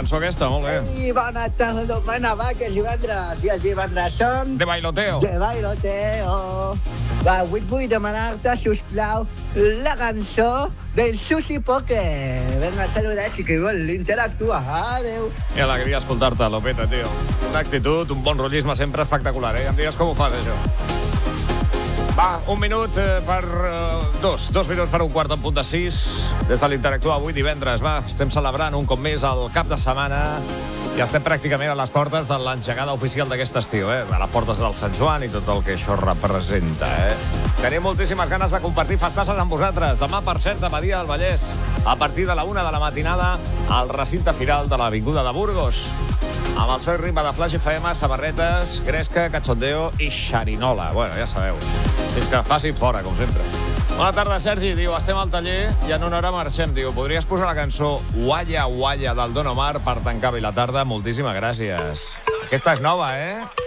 cançó aquesta, molt bé. I bona tarda, bona va, que és divendres. I els divendres són... De bailoteo. De bailoteo. Va, avui vull demanar-te, sisplau, la cançó del Sushi Poker. Vinga, saludets i que l'interactua. Adéu. I alegria escoltar-te, Lopeta, tio. Una actitud, un bon rotllisme sempre espectacular, eh? Em digues com ho fas, això. Va, un minut per dos minuts per un quart en punt de 6. Des de l'Interactua avui divendres, va, estem celebrant un cop més el cap de setmana i estem pràcticament a les portes de l'engegada oficial d'aquest estiu, a les portes del Sant Joan i tot el que això representa, Tenim moltíssimes ganes de compartir festasses amb vosaltres. Demà, per cert, a Badia del Vallès, a partir de la 1 de la matinada, al recinte firal de l'Avinguda de Burgos, amb el so i ritme de Flash FM, samarretes, gresca, cachondeo i xerinola. Bueno, ja sabeu. Fins que faci fora, com sempre. Bona tarda, Sergi. Diu, estem al taller i en una hora marxem. Diu, podries posar la cançó Gualla, Gualla del Don Omar per tancar bé la tarda? Moltíssimes gràcies. Aquesta és nova,